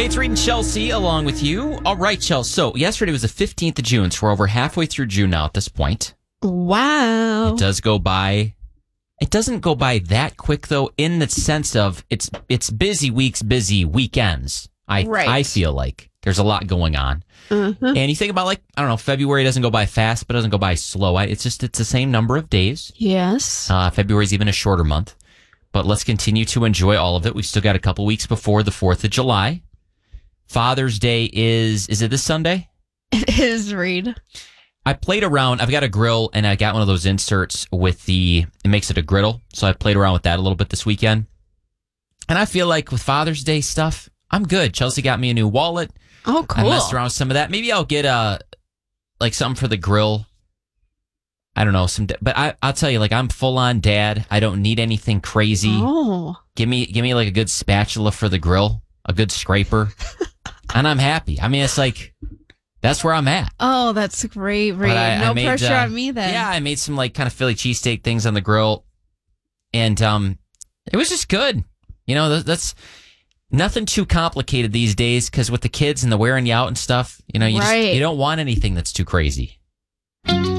Hey, it's Reed and Chelsea along with you. All right, Chelsea. So yesterday was the 15th of June, so we're over halfway through June now at this point. Wow. It does go by. It doesn't go by that quick, though, in the sense of it's busy weeks, busy weekends. I feel like there's a lot going on. Mm-hmm. And you think about, like, I don't know, February doesn't go by fast, but it doesn't go by slow. It's the same number of days. Yes. February's even a shorter month. But let's continue to enjoy all of it. We've still got a couple weeks before the 4th of July. Father's Day is it this Sunday? It is, Reed. I played around. I've got a grill, and I got one of those inserts with it makes it a griddle. So I played around with that a little bit this weekend. And I feel like with Father's Day stuff, I'm good. Chelsea got me a new wallet. Oh, cool. I messed around with some of that. Maybe I'll get like something for the grill. I don't know. But I'll tell you, like, I'm full on dad. I don't need anything crazy. Oh. Give me like a good spatula for the grill, a good scraper, and I'm happy. I mean, it's like, that's where I'm at. Oh, that's great, Reed. No pressure on me then. Yeah, I made some like kind of Philly cheesesteak things on the grill, and it was just good. You know, that's nothing too complicated these days, because with the kids and the wearing you out and stuff, you know, you don't want anything that's too crazy.